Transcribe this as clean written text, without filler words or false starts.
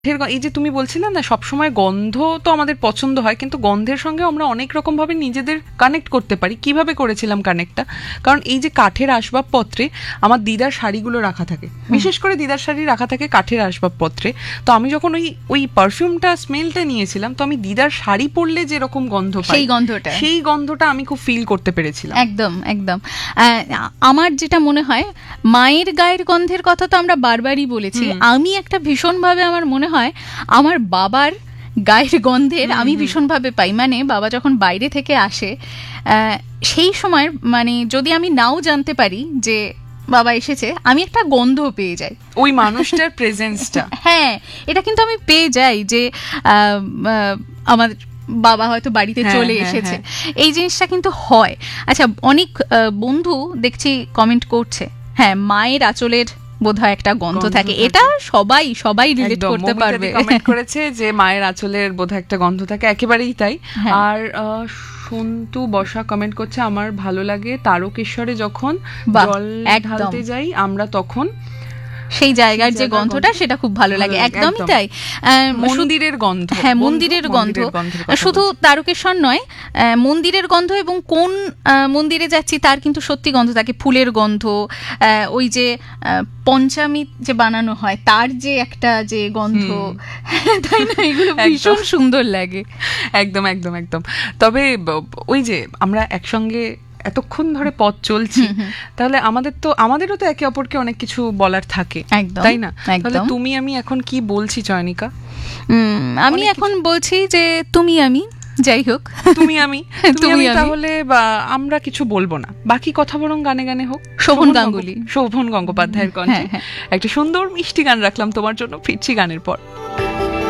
এই যে তুমি বলছিলে না সবসময় গন্ধ তো আমাদের পছন্দ হয়, কিন্তু গন্ধের সঙ্গে আমরা অনেক রকম ভাবে নিজেদের কানেক্ট করতে পারি। কিভাবে করেছিলাম কানেক্টটা, কারণ এই যে কাঠের আসবাবপত্রে আমার দিদার শাড়িগুলো রাখা থাকে, বিশেষ করে দিদার শাড়ি রাখা থাকে কাঠের আসবাবপত্রে। তো আমি যখন ওই পারফিউমটা স্মেলটা নিয়েছিলাম, তো আমি দিদার শাড়ি পরলে যেরকম গন্ধ পাই, সেই গন্ধটা আমি খুব ফিল করতে পেরেছিলাম। একদম একদম। আমার যেটা মনে হয়, মায়ের গায়ের গন্ধের কথা তো আমরা বারবারই বলেছি। আমি একটা ভীষণভাবে আমার মনে হয় আমার বাবার গায়ের গন্ধের আমি ভীষণভাবে পাই। মানে বাবা যখন বাইরে থেকে আসে সেই সময়, মানে যদি আমি নাও জানতে পারি যে বাবা এসেছে, আমি একটা গন্ধ পেয়ে যাই, ওই মানুষটার প্রেজেন্সটা। হ্যাঁ, এটা কিন্তু আমি পেয়ে যাই যে আমার বাবা হয়তো বাড়িতে চলে এসেছে। এই জিনিসটা কিন্তু হয়। আচ্ছা, অনেক বন্ধু দেখছি কমেন্ট করছে, হ্যাঁ মায়ের আঁচলের বোধহয় একটা গন্ধ থাকে। এটা সবাই রিলেট করতে পারবে। কমেন্ট করেছে যে মায়ের আঁচলের বোধহয় একটা গন্ধ থাকে, একেবারেই তাই। আর সন্তু বসা কমেন্ট করছে, আমার ভালো লাগে তারকেশ্বরে যখন জল ঢালতে যাই আমরা, তখন সেই জায়গার যে গন্ধটা সেটা খুব ভালো লাগে। একদমই তাই। মন্দিরের গন্ধ, হ্যাঁ মন্দিরের গন্ধ, শুধু তারকেশ্বর নয়, মন্দিরের গন্ধ, এবং কোন মন্দিরে যাচ্ছি তার কিন্তু সত্যি গন্ধ থাকে, ফুলের গন্ধ, ওই যে পঞ্চামৃত যে বানানো হয় তার যে একটা যে গন্ধ, তাই না, এগুলো ভীষণ সুন্দর লাগে। একদম একদম একদম। তবে ওই যে আমরা একসঙ্গে এতক্ষণ ধরে পথ চলছি, তাহলে আমাদেরও তো একে অপরকে অনেক কিছু বলার থাকে, তাই না? তাহলে তুমি আমি এখন কি বলছি চয়নিকা? আমি এখন বলছি যে তুমি আমি, যাই হোক তুমি আমি, তাহলে আমরা কিছু বলবো না, বাকি কথা বরং গানে গানে হোক। শোভন গঙ্গোপাধ্যায়ের কণ্ঠে একটা সুন্দর মিষ্টি গান রাখলাম তোমার জন্য, ফিরছি গানের পর।